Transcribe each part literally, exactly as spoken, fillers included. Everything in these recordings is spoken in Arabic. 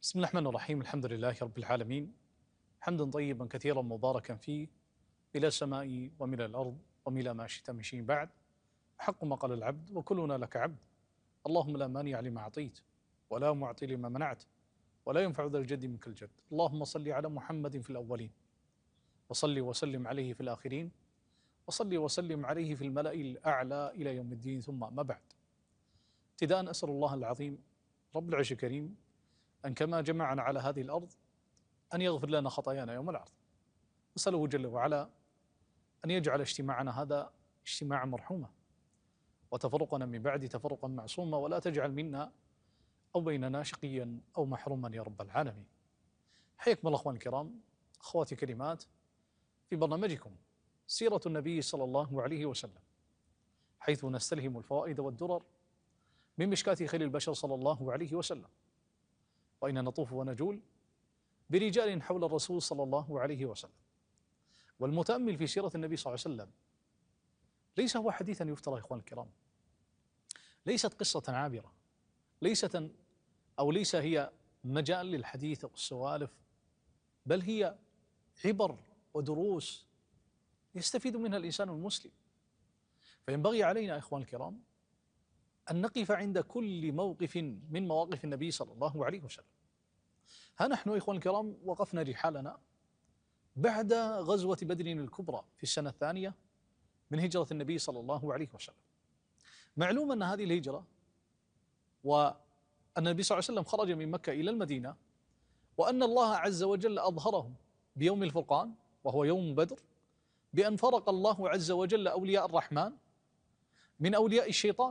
بسم الله الرحمن الرحيم. الحمد لله رب العالمين، حمدا طيبا كثيرا مباركا فيه، إلى السماء ومن الأرض ومن ما شئت من شيء بعد. حق ما قال العبد وكلنا لك عبد، اللهم لا مانع لما أعطيت ولا معطي لما منعت ولا ينفع ذا الجد منك الجد. اللهم صل على محمد في الأولين، وصل وسلم عليه في الآخرين، وصل وسلم عليه في الملأ الأعلى إلى يوم الدين. ثم ما بعد، ابتداء أسأل الله العظيم رب العرش الكريم أن كما جمعنا على هذه الأرض أن يغفر لنا خطايانا يوم العرض. أسأله جل وعلا أن يجعل اجتماعنا هذا اجتماعا مرحوما، وتفرقنا من بعد تفرقا معصوما، ولا تجعل منا أو بيننا شقيا أو محروما يا رب العالمين. حياكم الله أخوان الكرام، أخواتي كلمات في برنامجكم سيرة النبي صلى الله عليه وسلم، حيث نستلهم الفوائد والدرر من مشكاة خير البشر صلى الله عليه وسلم، وإن نطوف ونجول برجال حول الرسول صلى الله عليه وسلم. والمتأمل في سيرة النبي صلى الله عليه وسلم ليس هو حديثا يفترى إخوان الكرام، ليست قصة عابرة، ليست أو ليس هي مجال للحديث والسوالف، بل هي عبر ودروس يستفيد منها الإنسان المسلم. فينبغي علينا إخوان الكرام أن نقف عند كل موقف من مواقف النبي صلى الله عليه وسلم. ها نحن إخوان الكرام وقفنا رحالنا بعد غزوة بدر الكبرى في السنة الثانية من هجرة النبي صلى الله عليه وسلم. معلوم أن هذه الهجرة وأن النبي صلى الله عليه وسلم خرج من مكة إلى المدينة، وأن الله عز وجل أظهره بيوم الفرقان وهو يوم بدر، بأن فرق الله عز وجل أولياء الرحمن من أولياء الشيطان،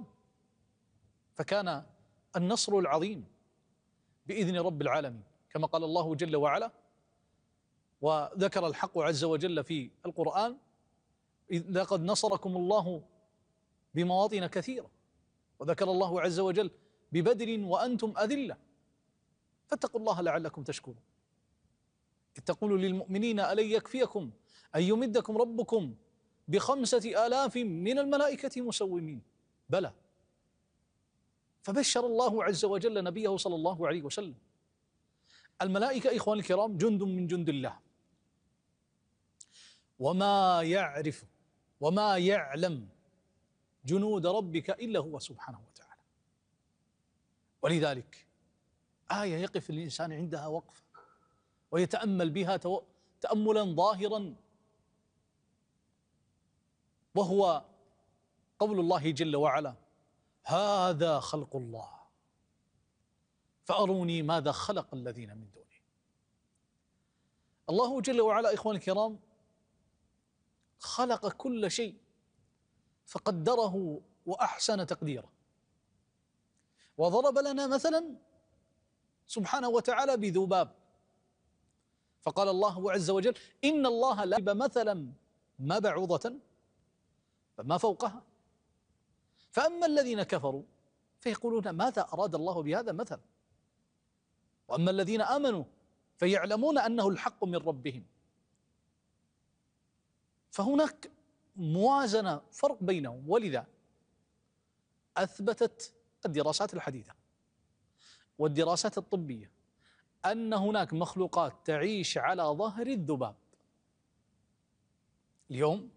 فكان النصر العظيم بإذن رب العالمين كما قال الله جل وعلا. وذكر الحق عز وجل في القرآن: لقد نصركم الله بمواطن كثيرة. وذكر الله عز وجل ببدر وأنتم أذلة فاتقوا الله لعلكم تشكرون، إذ تقول للمؤمنين ألن يكفيكم أن يمدكم ربكم بخمسة آلاف من الملائكة مسومين، بلى. فبشر الله عز وجل نبيه صلى الله عليه وسلم. الملائكة إخوان الكرام جند من جند الله، وما يعرف وما يعلم جنود ربك إلا هو سبحانه وتعالى. ولذلك آية يقف الإنسان عندها وقفة ويتأمل بها تأملا ظاهرا، وهو قول الله جل وعلا: هذا خلق الله فأروني ماذا خلق الذين من دونه. الله جل وعلا إخواني الكرام خلق كل شيء فقدره وأحسن تقديره، وضرب لنا مثلا سبحانه وتعالى بذباب، فقال الله عز وجل: إن الله لا يضرب مثلا ما بعوضة فما فوقها، فأما الذين كفروا فيقولون ماذا أراد الله بهذا مثلا، وأما الذين آمنوا فيعلمون أنه الحق من ربهم. فهناك موازنة، فرق بينهم. ولذا أثبتت الدراسات الحديثة والدراسات الطبية أن هناك مخلوقات تعيش على ظهر الذباب. اليوم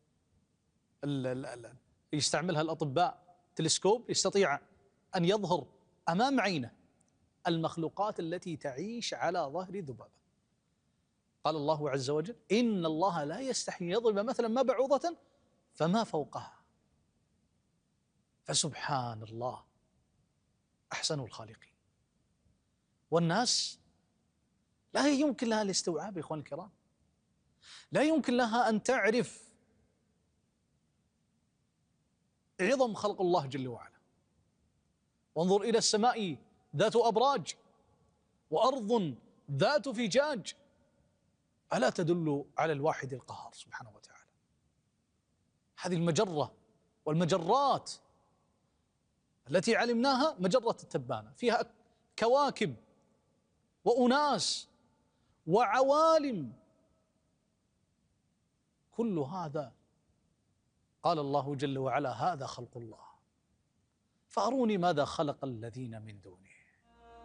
يستعملها الأطباء تلسكوب يستطيع أن يظهر أمام عينه المخلوقات التي تعيش على ظهر الذبابة. قال الله عز وجل: إن الله لا يستحي يضرب مثلا ما بعوضة فما فوقها. فسبحان الله أحسن الخالقين. والناس لا يمكن لها الاستوعاب يا إخوان الكرام، لا يمكن لها أن تعرف عظم خلق الله جل وعلا. وانظر إلى السماء ذات أبراج وأرض ذات فجاج، ألا تدل على الواحد القهار سبحانه وتعالى. هذه المجرة والمجرات التي علمناها مجرة التبانة، فيها كواكب وأناس وعوالم، كل هذا قال الله جل وعلا: هذا خلق الله فأروني ماذا خلق الذين من دونه.